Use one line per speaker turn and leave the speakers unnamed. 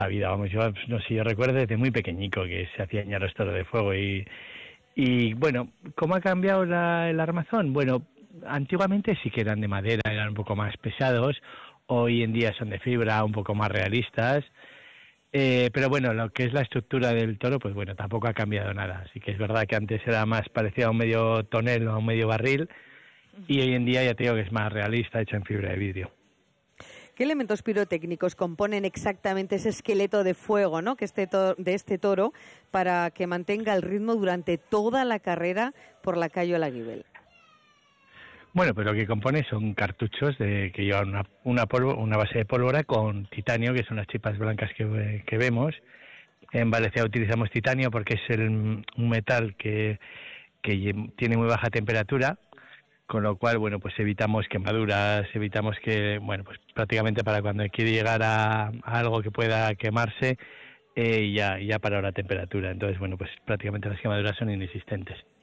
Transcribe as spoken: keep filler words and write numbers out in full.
la vida, vamos, yo no sé, yo recuerdo desde muy pequeñico que se hacían ya los toros de fuego y, y bueno, ¿cómo ha cambiado la, el armazón? Bueno, antiguamente sí que eran de madera, eran un poco más pesados, hoy en día son de fibra, un poco más realistas, eh, pero bueno, lo que es la estructura del toro, pues bueno, tampoco ha cambiado nada, así que es verdad que antes era más parecido a un medio tonel o a un medio barril, y hoy en día ya te digo que es más realista, hecho en fibra de vidrio.
¿Qué elementos pirotécnicos componen exactamente ese esqueleto de fuego, ¿no?, que este to- de este toro para que mantenga el ritmo durante toda la carrera por la calle Olaguibel?
Bueno, pues lo que compone son cartuchos de, que llevan una, una, polvo, una base de pólvora con titanio, que son las chipas blancas que, que vemos. En Valencia utilizamos titanio porque es el, un metal que, que tiene muy baja temperatura, con lo cual, bueno, pues evitamos quemaduras, evitamos que, bueno, pues prácticamente para cuando quiere llegar a, a algo que pueda quemarse, eh, ya, ya para la temperatura. Entonces, bueno, pues prácticamente las quemaduras son inexistentes.